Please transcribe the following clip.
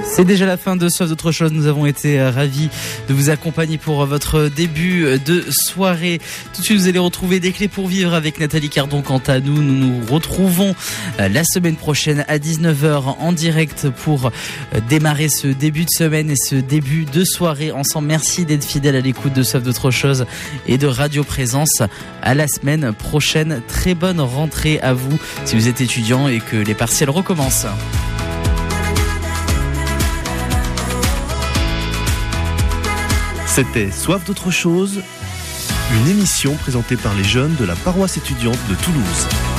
C'est déjà la fin de Soif d'autre chose. Nous avons été ravis de vous accompagner pour votre début de soirée. Tout de suite, vous allez retrouver des clés pour vivre avec Nathalie Cardon. Quant à nous, nous nous retrouvons la semaine prochaine à 19h en direct pour démarrer ce début de semaine et ce début de soirée ensemble. Merci d'être fidèle à l'écoute de Soif d'autre chose et de Radio Présence. À la semaine prochaine. Très bonne rentrée à vous si vous êtes étudiant et que les partiels recommencent. C'était Soif d'autre chose, une émission présentée par les jeunes de la paroisse étudiante de Toulouse.